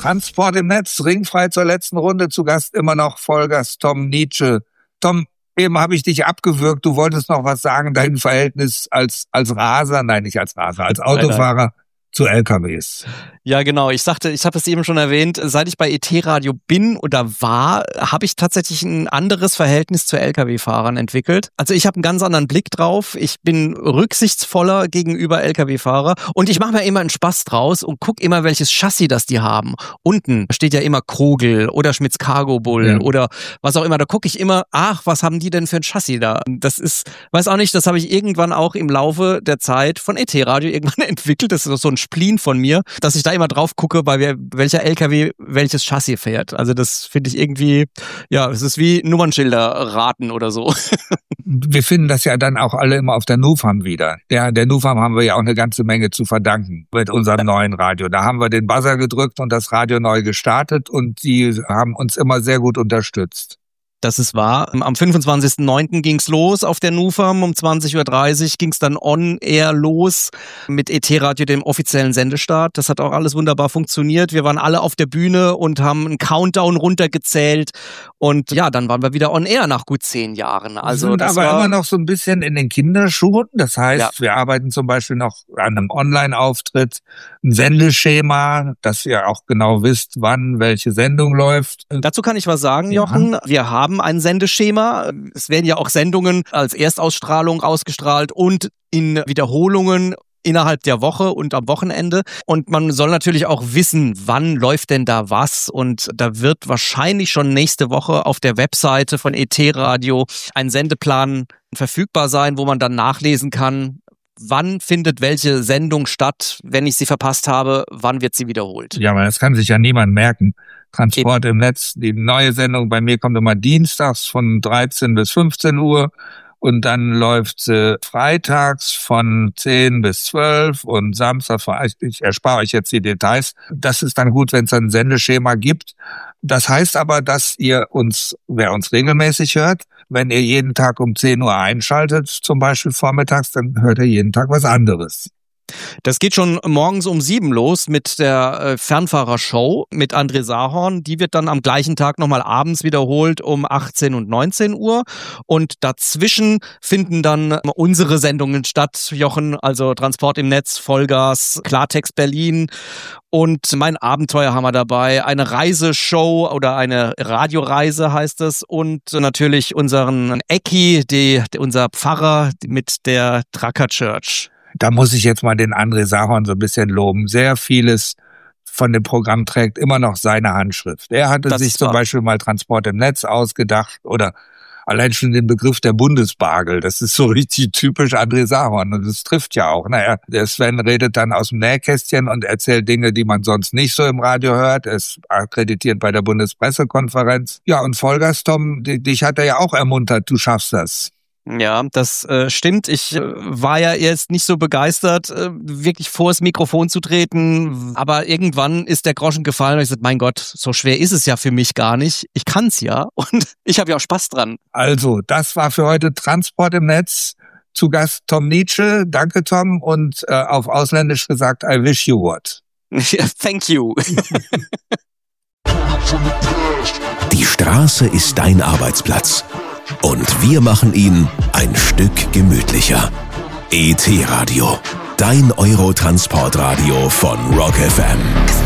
Transport im Netz, ringfrei zur letzten Runde, zu Gast immer noch Vollgast Tom Nietzsche. Tom, eben habe ich dich abgewürgt, du wolltest noch was sagen, dein Verhältnis als Autofahrer nein. Zu LKWs. Ja, genau. Ich habe es eben schon erwähnt, seit ich bei ET-Radio bin oder war, habe ich tatsächlich ein anderes Verhältnis zu LKW-Fahrern entwickelt. Also ich habe einen ganz anderen Blick drauf. Ich bin rücksichtsvoller gegenüber LKW-Fahrer und ich mache mir immer einen Spaß draus und gucke immer, welches Chassis das die haben. Unten steht ja immer Kogel oder Schmitz Cargo Bull oder was auch immer. Da gucke ich immer, was haben die denn für ein Chassis da? Das ist, weiß auch nicht, das habe ich irgendwann auch im Laufe der Zeit von ET-Radio irgendwann entwickelt. Das ist so ein Spleen von mir, dass ich da immer drauf gucke, bei welcher LKW welches Chassis fährt. Also das finde ich irgendwie, es ist wie Nummernschilder raten oder so. Wir finden das ja dann auch alle immer auf der NUFAM wieder. Der NUFAM haben wir ja auch eine ganze Menge zu verdanken mit unserem neuen Radio. Da haben wir den Buzzer gedrückt und das Radio neu gestartet und die haben uns immer sehr gut unterstützt. Das ist wahr. Am 25.09. ging's los auf der NUFAM. Um 20.30 Uhr ging's dann on-air los mit ET-Radio, dem offiziellen Sendestart. Das hat auch alles wunderbar funktioniert. Wir waren alle auf der Bühne und haben einen Countdown runtergezählt. Und dann waren wir wieder on-air nach gut 10 Jahren. Also sind aber immer noch so ein bisschen in den Kinderschuhen. Das heißt, wir arbeiten zum Beispiel noch an einem Online-Auftritt, ein Sendeschema, dass ihr auch genau wisst, wann welche Sendung läuft. Dazu kann ich was sagen, Jochen. Wir haben ein Sendeschema. Es werden ja auch Sendungen als Erstausstrahlung ausgestrahlt und in Wiederholungen innerhalb der Woche und am Wochenende. Und man soll natürlich auch wissen, wann läuft denn da was. Und da wird wahrscheinlich schon nächste Woche auf der Webseite von ET-Radio ein Sendeplan verfügbar sein, wo man dann nachlesen kann, wann findet welche Sendung statt, wenn ich sie verpasst habe, wann wird sie wiederholt. Ja, aber das kann sich ja niemand merken. Transport im Netz, die neue Sendung bei mir kommt immer dienstags von 13 bis 15 Uhr und dann läuft sie freitags von 10 bis 12 und samstags, ich erspare euch jetzt die Details. Das ist dann gut, wenn es ein Sendeschema gibt. Das heißt aber, dass wer uns regelmäßig hört, wenn ihr jeden Tag um 10 Uhr einschaltet, zum Beispiel vormittags, dann hört ihr jeden Tag was anderes. Das geht schon morgens um 7 los mit der Fernfahrershow mit André Sahorn. Die wird dann am gleichen Tag nochmal abends wiederholt um 18 und 19 Uhr. Und dazwischen finden dann unsere Sendungen statt, Jochen, also Transport im Netz, Vollgas, Klartext Berlin. Und mein Abenteuer haben wir dabei, eine Reiseshow oder eine Radioreise heißt es und natürlich unseren Ecki, unser Pfarrer mit der Tracker Church. Da muss ich jetzt mal den André Sahorn so ein bisschen loben. Sehr vieles von dem Programm trägt immer noch seine Handschrift. Er hatte sich zum Beispiel mal Transport im Netz ausgedacht oder allein schon den Begriff der Bundesbargel. Das ist so richtig typisch André Sahorn und das trifft ja auch. Der Sven redet dann aus dem Nähkästchen und erzählt Dinge, die man sonst nicht so im Radio hört. Er ist akkreditiert bei der Bundespressekonferenz. Ja, und Vollgas, Tom, dich hat er ja auch ermuntert, du schaffst das. Ja, das stimmt. Ich war ja jetzt nicht so begeistert, wirklich vor das Mikrofon zu treten. Aber irgendwann ist der Groschen gefallen und ich sagte, mein Gott, so schwer ist es ja für mich gar nicht. Ich kann's ja und ich habe ja auch Spaß dran. Also, das war für heute Transport im Netz. Zu Gast Tom Nietzsche. Danke, Tom. Und auf Ausländisch gesagt, I wish you what. Thank you. Die Straße ist dein Arbeitsplatz. Und wir machen ihn ein Stück gemütlicher. ET-Radio, dein Eurotransportradio von Rock FM.